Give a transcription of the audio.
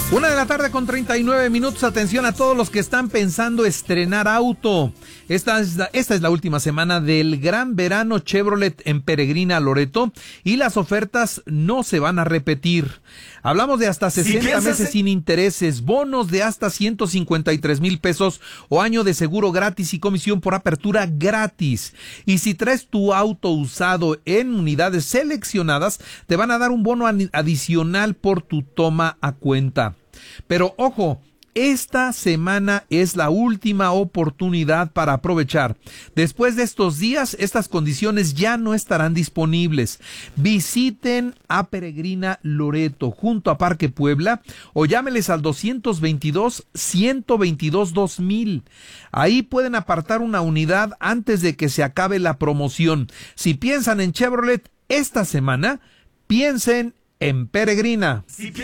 1:39 p.m. Atención a todos los que están pensando estrenar auto. Esta es la última semana del gran verano Chevrolet en Peregrina, Loreto, y las ofertas no se van a repetir. Hablamos de hasta 60 meses sin intereses, bonos de hasta 153,000 pesos o año de seguro gratis y comisión por apertura gratis. Y si traes tu auto usado en unidades seleccionadas, te van a dar un bono adicional por tu toma a cuenta. Pero ojo, esta semana es la última oportunidad para aprovechar. Después de estos días, estas condiciones ya no estarán disponibles. Visiten a Peregrina Loreto junto a Parque Puebla o llámeles al 222-122-2000. Ahí pueden apartar una unidad antes de que se acabe la promoción. Si piensan en Chevrolet esta semana, piensen en Peregrina.